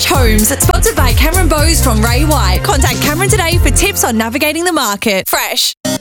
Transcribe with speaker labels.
Speaker 1: Homes, sponsored by Cameron Bowes from Ray White. Contact Cameron today for tips on navigating the market. Fresh.